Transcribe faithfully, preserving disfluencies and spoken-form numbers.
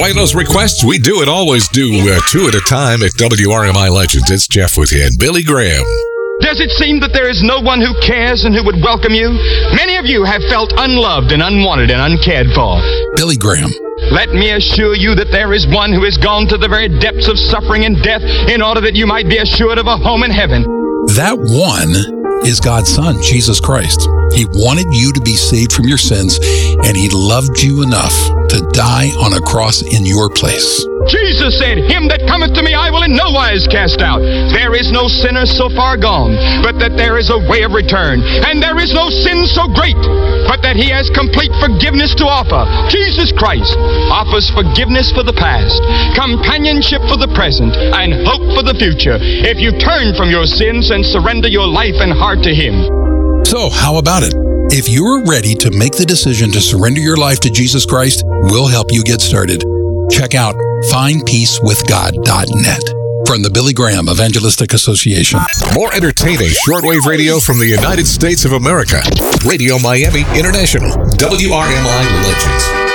playing those requests. We do and always do uh, two at a time at W R M I Legends. It's Jeff with you and Billy Graham. Does it seem that there is no one who cares and who would welcome you? Many of you have felt unloved and unwanted and uncared for. Billy Graham. Let me assure you that there is one who has gone to the very depths of suffering and death in order that you might be assured of a home in heaven. That one is God's Son, Jesus Christ. He wanted you to be saved from your sins, and he loved you enough to die on a cross in your place. Jesus said, "Him that cometh to me I will in no wise cast out." There is no sinner so far gone, but that there is a way of return. And there is no sin so great, but that he has complete forgiveness to offer. Jesus Christ offers forgiveness for the past, companionship for the present, and hope for the future, if you turn from your sins and surrender your life and heart to him. So, how about it? If you're ready to make the decision to surrender your life to Jesus Christ, we'll help you get started. Check out find peace with god dot net from the Billy Graham Evangelistic Association. More entertaining shortwave radio from the United States of America. Radio Miami International. W R M I Legends.